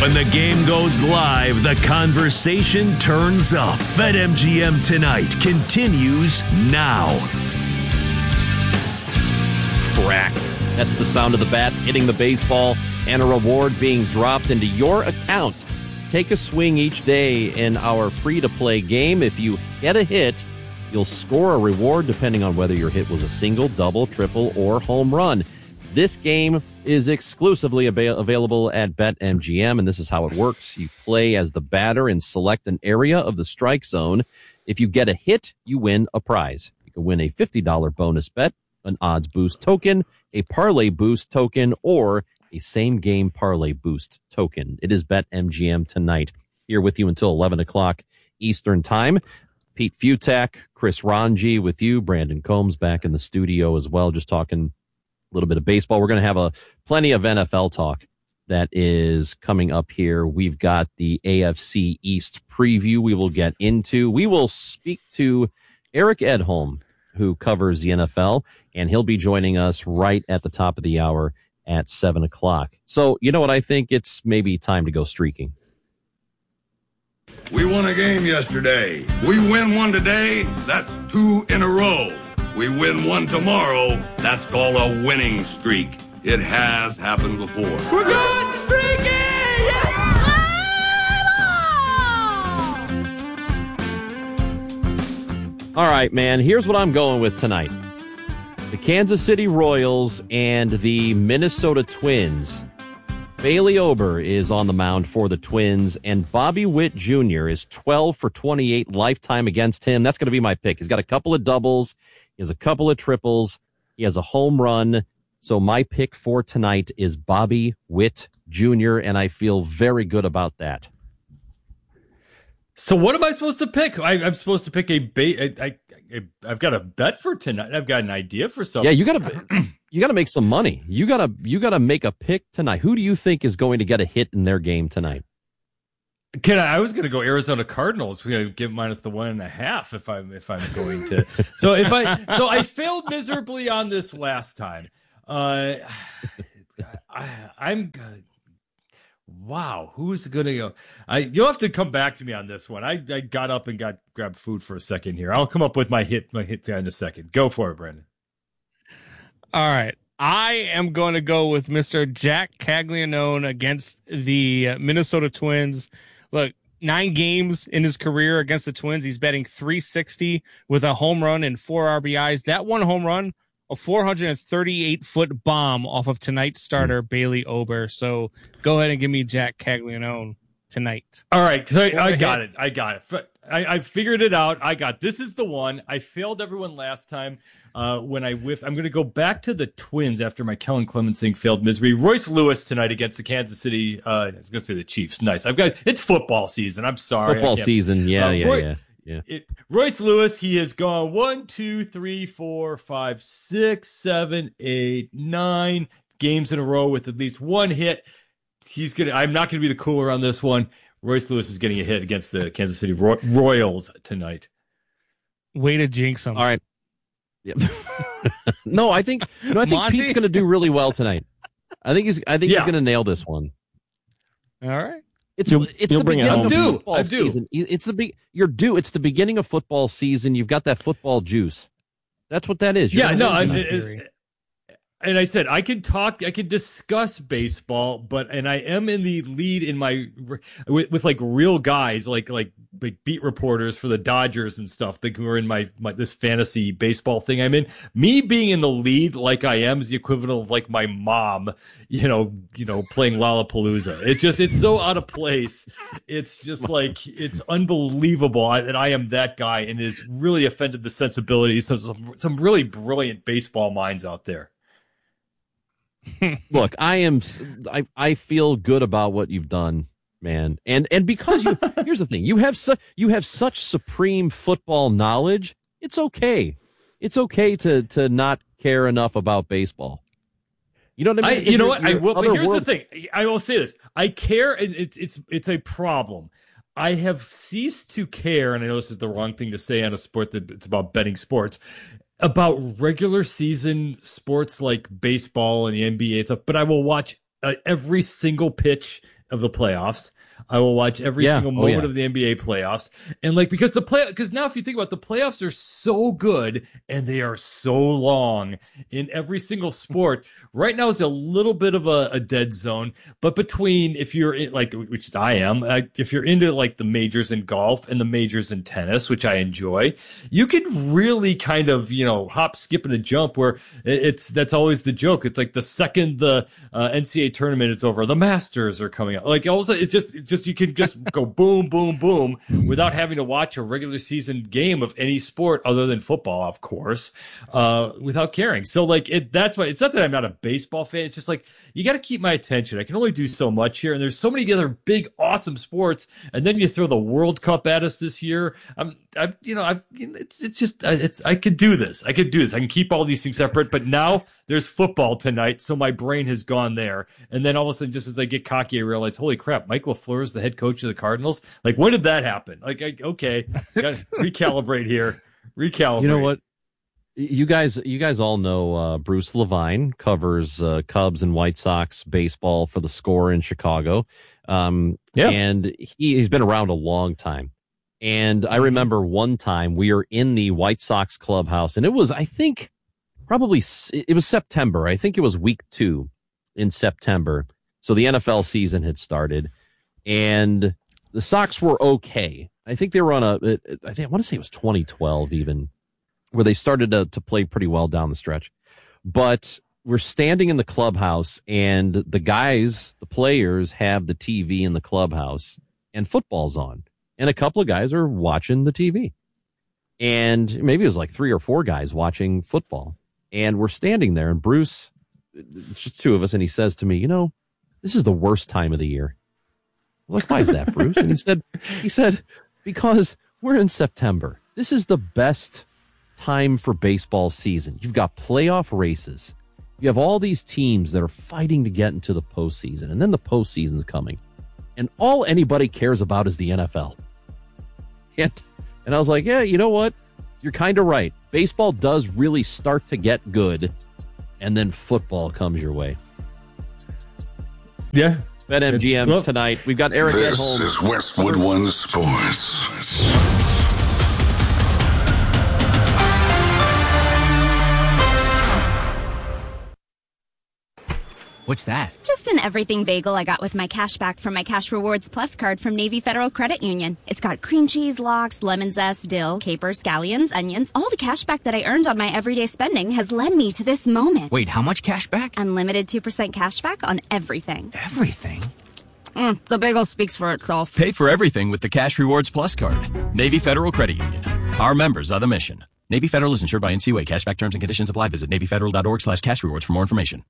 When the game goes live, the conversation turns up. BetMGM Tonight continues now. Crack. That's the sound of the bat hitting the baseball and a reward being dropped into your account. Take a swing each day in our free-to-play game. If you get a hit, you'll score a reward depending on whether your hit was a single, double, triple, or home run. This game is exclusively available at BetMGM, and this is how it works. You play as the batter and select an area of the strike zone. If you get a hit, you win a prize. You can win a $50 bonus bet, an odds boost token, a parlay boost token, or a same-game parlay boost token. It is BetMGM Tonight. Here with you until 11 o'clock Eastern Time. Pete Futak, Chris Ranji with you. Brandon Combs back in the studio as well, just talking a little bit of baseball. We're going to have plenty of NFL talk that is coming up here. We've got the AFC East preview we will get into. We will speak to Eric Edholm, who covers the NFL, and he'll be joining us right at the top of the hour at 7 o'clock. So, you know what? I think it's maybe time to go streaking. We won a game yesterday. We win one today, that's 2 in a row. We win one tomorrow, that's called a winning streak. It has happened before. We're going streaking! All right, man, here's what I'm going with tonight. The Kansas City Royals and the Minnesota Twins. Bailey Ober is on the mound for the Twins, and Bobby Witt Jr. is 12 for 28 lifetime against him. That's going to be my pick. He's got a couple of doubles. He has a couple of triples. He has a home run. So my pick for tonight is Bobby Witt Jr., and I feel very good about that. So what am I supposed to pick? I'm supposed to pick I've got a bet for tonight. I've got an idea for something. Yeah, you gotta make some money. You gotta make a pick tonight. Who do you think is going to get a hit in their game tonight? I was going to go Arizona Cardinals. We're going to give minus the 1.5 if I'm going to. So I failed miserably on this last time. Wow, who's going to go? You'll have to come back to me on this one. I got up and grabbed food for a second here. I'll come up with my hit guy in a second. Go for it, Brandon. All right. I am going to go with Mr. Jack Caglianone against the Minnesota Twins. Look, 9 games in his career against the Twins. He's batting .360 with a home run and 4 RBIs. That one home run, a 438-foot bomb off of tonight's starter, Bailey Ober. So go ahead and give me Jack Caglianone tonight. All right. So I got it. I figured it out. This is the one. I failed everyone last time when I whiffed. I'm going to go back to the Twins after my Kellen Clemens thing failed misery. Royce Lewis tonight against the Kansas City. I was going to say the Chiefs. Nice. It's football season. I'm sorry. Football season. Yeah. Royce Lewis, he has gone 1, 2, 3, 4, 5, 6, 7, 8, 9 games in a row with at least one hit. I'm not going to be the cooler on this one. Royce Lewis is getting a hit against the Kansas City Royals tonight. Way to jinx him. All right. Yep. I think Pete's going to do really well tonight. I think he's going to nail this one. All right. It's the beginning of football season. It's the beginning of football season. You've got that football juice. That's what that is. And I said, I can discuss baseball, and I am in the lead with like real guys, like beat reporters for the Dodgers and stuff who are in my this fantasy baseball thing I'm in. Me being in the lead like I am is the equivalent of like my mom, playing Lollapalooza. It's so out of place. It's just like, it's unbelievable that I am that guy, and it has really offended the sensibilities of some really brilliant baseball minds out there. Look, I feel good about what you've done, man. And because here's the thing, you have such supreme football knowledge, it's okay. It's okay to not care enough about baseball. You know what I mean? Here's the thing. I will say this. I care, and it's a problem. I have ceased to care, and I know this is the wrong thing to say on a sport that it's about betting sports, about regular season sports like baseball and the NBA and stuff, but I will watch every single pitch of the playoffs. I will watch every single moment of the NBA playoffs. And like, because now if you think about it, the playoffs are so good and they are so long in every single sport. Right now is a little bit of a dead zone, but between, if you're in, like, which I am, if you're into like the majors in golf and the majors in tennis, which I enjoy, you can really kind of, hop, skip, and a jump where that's always the joke. It's like the second the NCAA tournament is over, the Masters are coming out. Like, all of a sudden, it just you can just go boom, boom, boom without having to watch a regular season game of any sport other than football, of course, without caring. So like, that's why it's not that I'm not a baseball fan. It's just like, you got to keep my attention. I can only do so much here, and there's so many other big, awesome sports. And then you throw the World Cup at us this year. I could do this. I can keep all these things separate, but now there's football tonight, so my brain has gone there. And then all of a sudden, just as I get cocky, I realize, holy crap, Mike LaFleur is the head coach of the Cardinals. Like, when did that happen? Like, okay, gotta recalibrate here. Recalibrate. You know what? You guys all know Bruce Levine covers Cubs and White Sox baseball for The Score in Chicago. And he's been around a long time. And I remember one time we were in the White Sox clubhouse, and it was, I think, it was September. I think it was week 2 in September. So the NFL season had started, and the Sox were okay. I think they were on I want to say it was 2012 even, where they started to play pretty well down the stretch. But we're standing in the clubhouse, and the players have the TV in the clubhouse, and football's on. And a couple of guys are watching the TV. And maybe it was like 3 or 4 guys watching football. And we're standing there, and Bruce, it's just 2 of us, and he says to me, this is the worst time of the year. I was like, why is that, Bruce? And he said, because we're in September. This is the best time for baseball season. You've got playoff races. You have all these teams that are fighting to get into the postseason, and then the postseason's coming. And all anybody cares about is the NFL. And I was like, yeah, you know what? You're kind of right. Baseball does really start to get good, and then football comes your way. Yeah. BetMGM tonight. We've got Eric at home. This is Westwood One Sports. What's that? Just an everything bagel I got with my cash back from my Cash Rewards Plus card from Navy Federal Credit Union. It's got cream cheese, lox, lemon zest, dill, capers, scallions, onions. All the cash back that I earned on my everyday spending has led me to this moment. Wait, how much cash back? Unlimited 2% cash back on everything. Everything? The bagel speaks for itself. Pay for everything with the Cash Rewards Plus card. Navy Federal Credit Union. Our members are the mission. Navy Federal is insured by NCUA. Cashback terms and conditions apply. Visit NavyFederal.org/cashrewards for more information.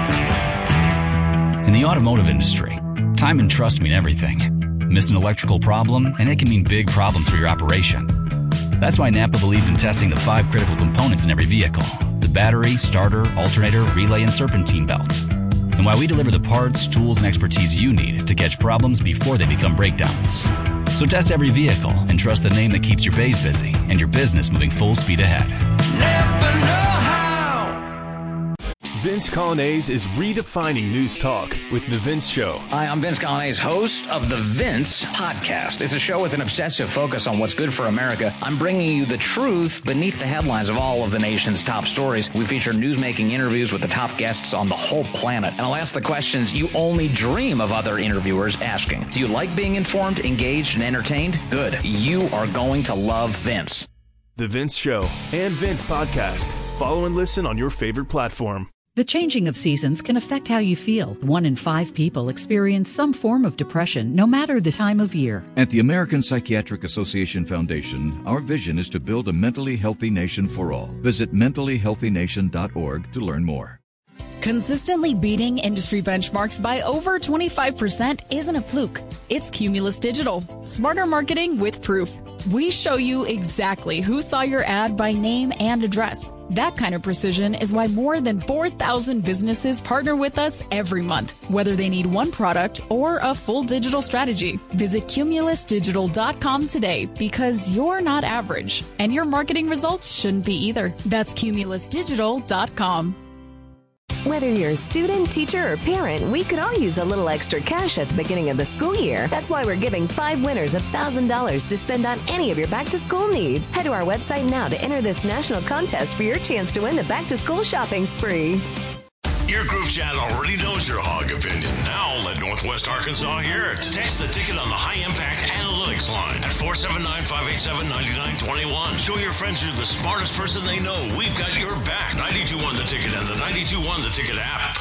In the automotive industry, time and trust mean everything. Miss an electrical problem, and it can mean big problems for your operation. That's why Napa believes in testing the 5 critical components in every vehicle: the battery, starter, alternator, relay, and serpentine belt. And why we deliver the parts, tools, and expertise you need to catch problems before they become breakdowns. So test every vehicle and trust the name that keeps your bays busy and your business moving full speed ahead. Never know how. Vince Coglianese is redefining news talk with The Vince Show. Hi, I'm Vince Coglianese, host of The Vince Podcast. It's a show with an obsessive focus on what's good for America. I'm bringing you the truth beneath the headlines of all of the nation's top stories. We feature newsmaking interviews with the top guests on the whole planet. And I'll ask the questions you only dream of other interviewers asking. Do you like being informed, engaged, and entertained? Good. You are going to love Vince. The Vince Show and Vince Podcast. Follow and listen on your favorite platform. The changing of seasons can affect how you feel. 1 in 5 people experience some form of depression, no matter the time of year. At the American Psychiatric Association Foundation, our vision is to build a mentally healthy nation for all. Visit mentallyhealthynation.org to learn more. Consistently beating industry benchmarks by over 25% isn't a fluke. It's Cumulus Digital. Smarter marketing with proof. We show you exactly who saw your ad by name and address. That kind of precision is why more than 4,000 businesses partner with us every month, whether they need one product or a full digital strategy. Visit cumulusdigital.com today, because you're not average, and your marketing results shouldn't be either. That's cumulusdigital.com. Whether you're a student, teacher, or parent, we could all use a little extra cash at the beginning of the school year. That's why we're giving 5 winners $1,000 to spend on any of your back-to-school needs. Head to our website now to enter this national contest for your chance to win the back-to-school shopping spree. Your group chat already knows your hog opinion. Now let Northwest Arkansas hear it. Text the ticket on the High Impact Analytics line at 479-587-9921. Show your friends you're the smartest person they know. We've got your back. 92.1 The Ticket and the 92.1 The Ticket app.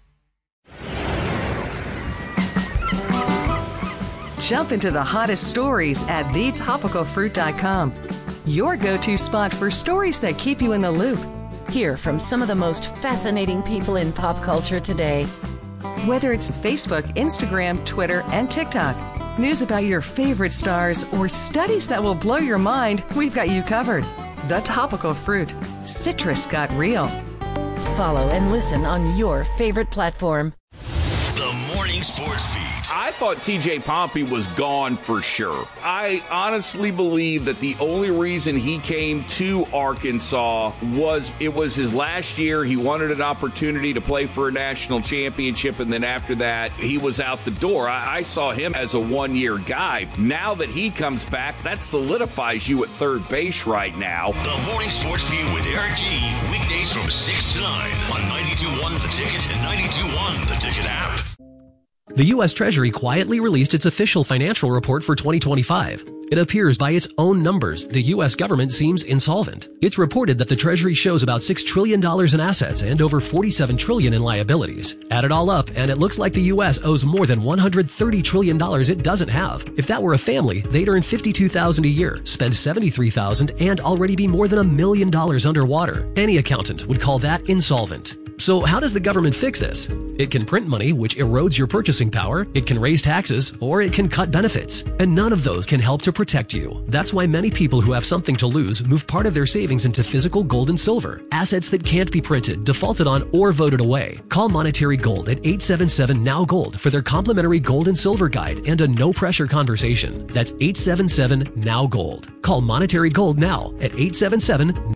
Jump into the hottest stories at thetopicalfruit.com. Your go-to spot for stories that keep you in the loop. Hear from some of the most fascinating people in pop culture today. Whether it's Facebook, Instagram, Twitter, and TikTok, news about your favorite stars, or studies that will blow your mind, we've got you covered. The Topical Fruit. Citrus got real. Follow and listen on your favorite platform. The Morning Sports Beat. I thought TJ Pompey was gone for sure. I honestly believe that the only reason he came to Arkansas was it was his last year. He wanted an opportunity to play for a national championship, and then after that, he was out the door. I saw him as a one-year guy. Now that he comes back, that solidifies you at third base right now. The Morning Sports Beat with Eric G. Weekdays from 6 to 9 on 92.1 The Ticket and 92.1 The Ticket app. The U.S. Treasury quietly released its official financial report for 2025. It appears by its own numbers the U.S. government seems insolvent. It's reported that the Treasury shows about $6 trillion in assets and over $47 trillion in liabilities. Add it all up, and it looks like the U.S. owes more than $130 trillion it doesn't have. If that were a family, they'd earn $52,000 a year, spend $73,000, and already be more than $1 million underwater. Any accountant would call that insolvent. So how does the government fix this? It can print money, which erodes your purchasing power, it can raise taxes, or it can cut benefits. And none of those can help to protect you. That's why many people who have something to lose move part of their savings into physical gold and silver, assets that can't be printed, defaulted on, or voted away. Call Monetary Gold at 877-NOW-GOLD for their complimentary gold and silver guide and a no-pressure conversation. That's 877-NOW-GOLD. Call Monetary Gold now at 877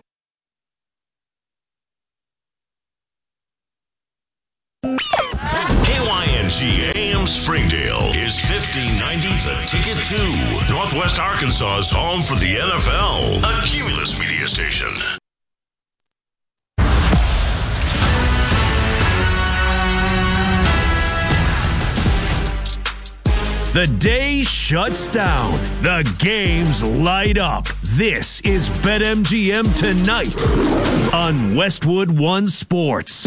KYNG AM Springdale is 1590 The Ticket 2, Northwest Arkansas's home for the NFL, a Cumulus media station. The day shuts down. The games light up. This is BetMGM Tonight on Westwood One Sports.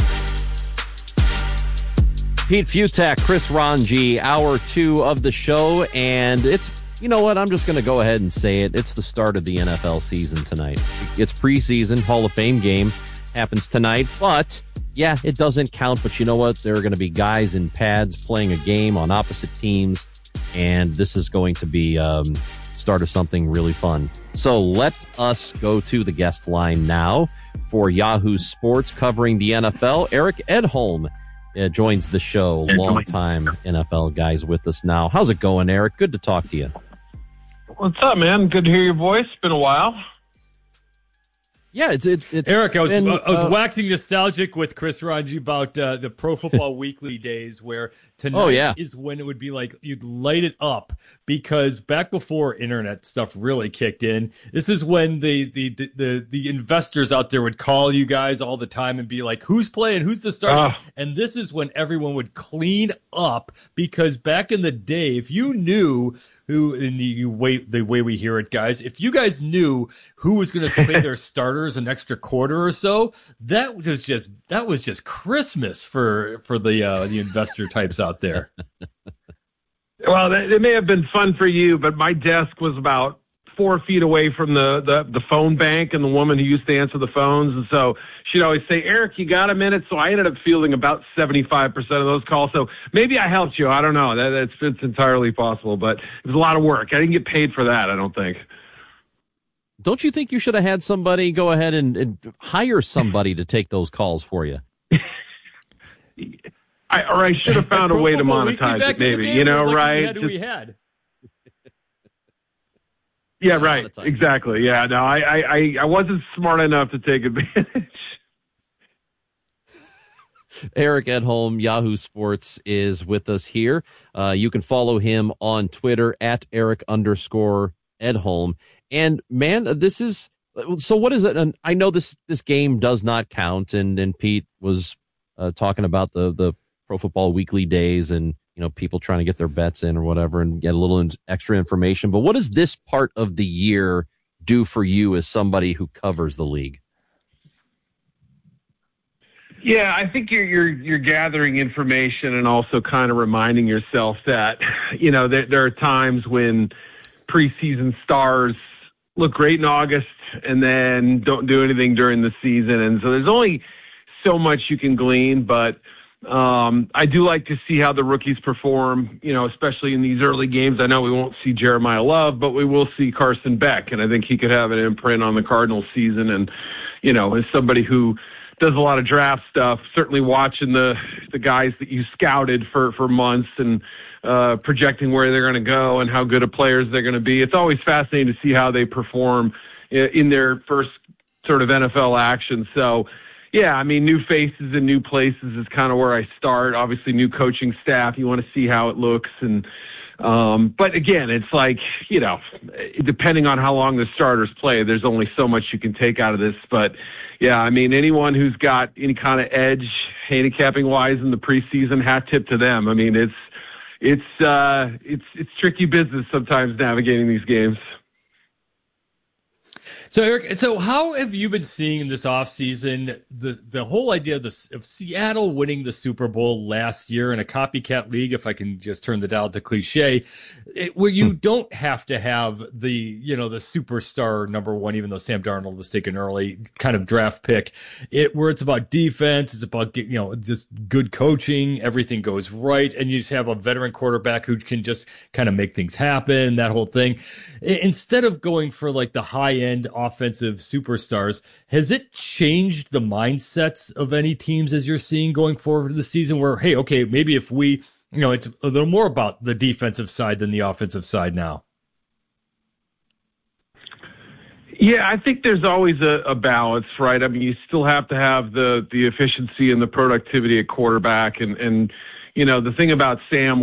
Pete Fiutak, Chris Ranji, hour 2 of the show, and it's, you know what, I'm just going to go ahead and say it. It's the start of the NFL season tonight. It's preseason, Hall of Fame game happens tonight, but yeah, it doesn't count, but you know what, there are going to be guys in pads playing a game on opposite teams, and this is going to be start of something really fun. So let us go to the guest line now for Yahoo Sports covering the NFL. Eric Edholm joins the show. Long-time NFL guys with us now. How's it going, Eric? Good to talk to you. What's up, man? Good to hear your voice. It's been a while. Yeah, it's Eric, I was waxing nostalgic with Chris Ranji about the Pro Football Weekly days where tonight is when it would be like you'd light it up, because back before internet stuff really kicked in, this is when the investors out there would call you guys all the time and be like, who's playing, who's the starter? And this is when everyone would clean up, because back in the day, if you knew the way we hear it, guys, if you guys knew who was going to play their starters an extra quarter or so, that was just Christmas for the investor types out there. Well, it may have been fun for you, but my desk was about 4 feet away from the phone bank and the woman who used to answer the phones. And so she'd always say, Eric, you got a minute? So I ended up fielding about 75% of those calls. So maybe I helped you. I don't know. It's entirely possible, but it was a lot of work. I didn't get paid for that, I don't think. Don't you think you should have had somebody go ahead and hire somebody to take those calls for you? I should have found a way to monetize it, maybe. You know, right? We had. Yeah, right. Exactly. Yeah, no, I wasn't smart enough to take advantage. Eric Edholm, Yahoo Sports, is with us here. You can follow him on Twitter at Eric_Edholm. And man, this is, so what is it? And I know this game does not count. And Pete was talking about the Pro Football Weekly days and, people trying to get their bets in or whatever and get a little extra information. But what does this part of the year do for you as somebody who covers the league? Yeah, I think you're gathering information and also kind of reminding yourself that, there are times when preseason stars look great in August and then don't do anything during the season. And so there's only so much you can glean, but I do like to see how the rookies perform, especially in these early games. I know we won't see Jeremiah Love, but we will see Carson Beck, and I think he could have an imprint on the Cardinals season. And, as somebody who does a lot of draft stuff, certainly watching the guys that you scouted for months and projecting where they're going to go and how good of players they're going to be. It's always fascinating to see how they perform in their first sort of NFL action. So, yeah, new faces and new places is kind of where I start. Obviously, new coaching staff. You want to see how it looks. And but again, it's like, depending on how long the starters play, there's only so much you can take out of this. But, yeah, anyone who's got any kind of edge handicapping-wise in the preseason, hat tip to them. It's tricky business sometimes navigating these games. So, Eric, how have you been seeing this offseason the whole idea of Seattle winning the Super Bowl last year in a copycat league, if I can just turn the dial to cliche, where you don't have to have the superstar number one, even though Sam Darnold was taken early, kind of draft pick, where it's about defense, it's about just good coaching, everything goes right, and you just have a veteran quarterback who can just kind of make things happen, that whole thing. Instead of going for like the high-end offensive superstars, has it changed the mindsets of any teams as you're seeing going forward in the season where, hey, okay, maybe if we, it's a little more about the defensive side than the offensive side now? Yeah, I think there's always a balance, right? You still have to have the efficiency and the productivity at quarterback. And the thing about Sam